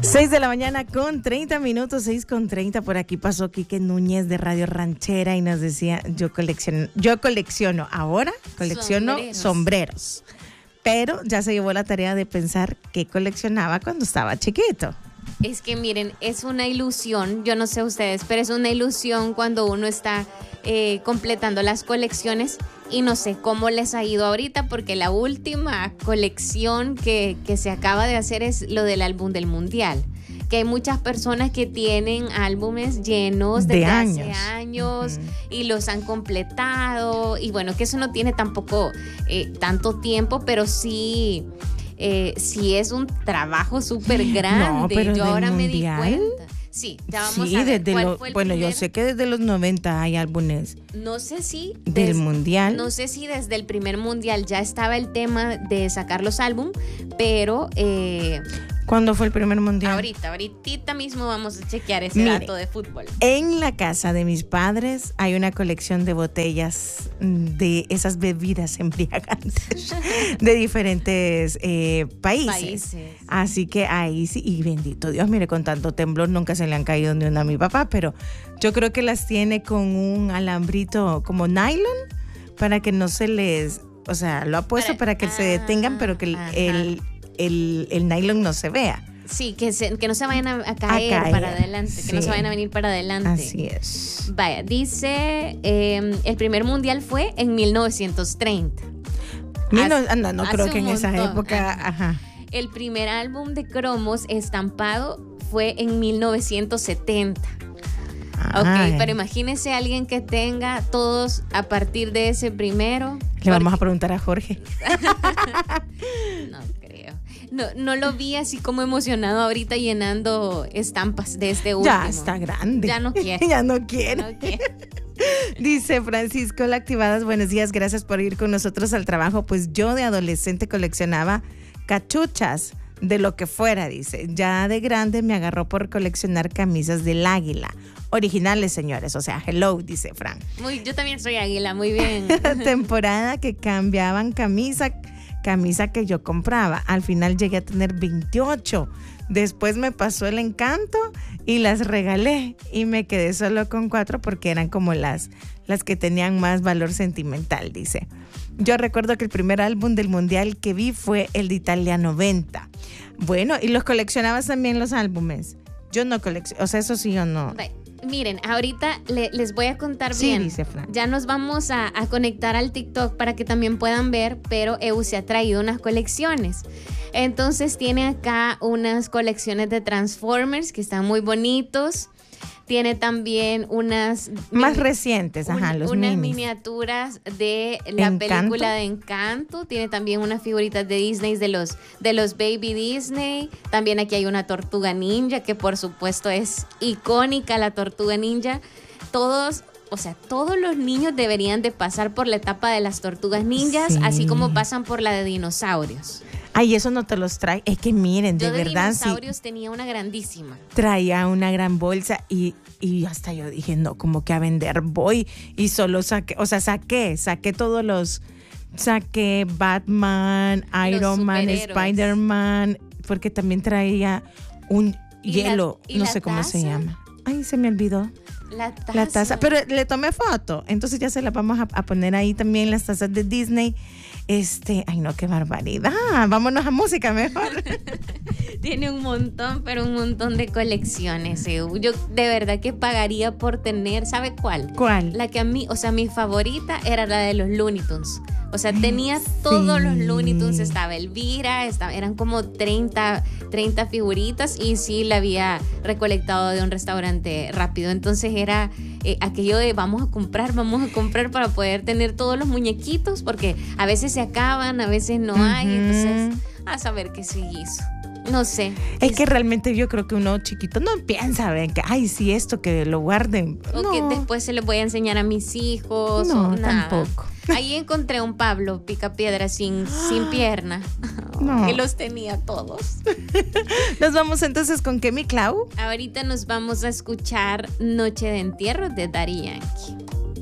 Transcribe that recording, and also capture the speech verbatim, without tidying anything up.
seis de la mañana con treinta minutos, seis con treinta. Por aquí pasó Quique Núñez de Radio Ranchera y nos decía, yo colecciono, yo colecciono, ahora colecciono sombreros. sombreros. Pero ya se llevó la tarea de pensar qué coleccionaba cuando estaba chiquito. Es que miren, es una ilusión, yo no sé ustedes, pero es una ilusión cuando uno está eh, completando las colecciones y no sé cómo les ha ido ahorita porque la última colección que, que se acaba de hacer es lo del álbum del Mundial. Que hay muchas personas que tienen álbumes llenos de, de hace años, años uh-huh. y los han completado y bueno, que eso no tiene tampoco eh, tanto tiempo, pero sí... Eh, sí es un trabajo súper grande. No, pero yo ahora mundial, me di cuenta. Sí, ya vamos sí, a ver desde cuál lo, fue el bueno, primer. yo sé que desde los noventa hay álbumes. No sé si del des, mundial. No sé si desde el primer mundial ya estaba el tema de sacar los álbumes, pero eh, ¿cuándo fue el primer mundial? Ahorita, ahorita mismo vamos a chequear ese Mire, dato de fútbol. En la casa de mis padres hay una colección de botellas de esas bebidas embriagantes de diferentes eh, países. países. Así que ahí sí, y bendito Dios, mire, con tanto temblor nunca se le han caído ni una a mi papá, pero yo creo que las tiene con un alambrito como nylon para que no se les, o sea, lo ha puesto para, para que ah, se detengan, pero que el, el, el, el nylon no se vea. Sí, que, se, que no se vayan a, a, caer a caer para adelante, sí. Que no se vayan a venir para adelante. Así es. Vaya, dice, eh, el primer mundial fue en mil novecientos treinta. Mil no, anda, no creo que en montón. esa época, ajá. ajá. El primer álbum de cromos estampado fue en mil novecientos setenta. Ay. Ok, pero imagínese a alguien que tenga todos a partir de ese primero. Le porque... vamos a preguntar a Jorge. No creo. No, no lo vi así como emocionado ahorita llenando estampas de este último. Ya está grande. Ya no quiere. ya no quiere. No quiere. Dice Francisco La Activadas, buenos días, gracias por ir con nosotros al trabajo. Pues yo de adolescente coleccionaba cachuchas de lo que fuera, dice. Ya de grande me agarró por coleccionar camisas del Águila. Originales, señores, o sea, hello, dice Frank. Muy, yo también soy Águila, muy bien. Temporada que cambiaban camisa, camisa que yo compraba. Al final llegué a tener veintiocho. Después me pasó el encanto y las regalé y me quedé solo con cuatro porque eran como las, las que tenían más valor sentimental, dice. Yo recuerdo que el primer álbum del mundial que vi fue el de Italia noventa. Bueno, ¿y los coleccionabas también los álbumes? Yo no colecciono, o sea, eso sí yo no. Bye. Miren, ahorita le, les voy a contar sí, bien. Dice Fran. Ya nos vamos a, a conectar al TikTok para que también puedan ver, pero Eu se ha traído unas colecciones. Entonces tiene acá unas colecciones de Transformers que están muy bonitos. Tiene también unas... Más mini, recientes, ajá, un, los unas minis. miniaturas de la ¿Encanto? Película de Encanto. Tiene también unas figuritas de Disney de los, de los Baby Disney. También aquí hay una Tortuga Ninja, que por supuesto es icónica la Tortuga Ninja. Todos... O sea, todos los niños deberían de pasar por la etapa de las tortugas ninjas, sí. Así como pasan por la de dinosaurios. Ay, eso no te los trae. Es que miren, yo de, de verdad. dinosaurios sí, tenía una grandísima. Traía una gran bolsa y, y hasta yo dije, no, como que a vender voy. Y solo saqué, o sea, saqué, saqué todos los, saqué Batman, Iron Man, Spider-Man, porque también traía un hielo, la, no sé cómo taza? se llama. Ay, se me olvidó. La taza. La taza, pero le tomé foto, entonces ya se la vamos a, a poner ahí también, las tazas de Disney. Este, ay no, qué barbaridad. Vámonos a música mejor. Tiene un montón, pero un montón de colecciones. Yo de verdad que pagaría por tener, ¿sabe cuál? ¿Cuál? La que a mí, o sea, mi favorita era la de los Looney Tunes. O sea, tenía todos sí. los Looney Tunes, estaba Elvira, estaba, eran como treinta, treinta figuritas y sí la había recolectado de un restaurante rápido. Entonces era eh, aquello de vamos a comprar, vamos a comprar para poder tener todos los muñequitos, porque a veces se acaban, a veces no hay, uh-huh. Entonces a saber qué se hizo. No sé. Es que realmente yo creo que uno chiquito no piensa, ven, que ay, sí, esto que lo guarden. O no. que después se les voy a enseñar a mis hijos. No, o nada. tampoco. Ahí encontré un Pablo Picapiedra sin, sin pierna. No. Que los tenía todos. Nos vamos entonces con ¿qué, mi Clau? Ahorita nos vamos a escuchar Noche de Entierro de Daddy Yankee.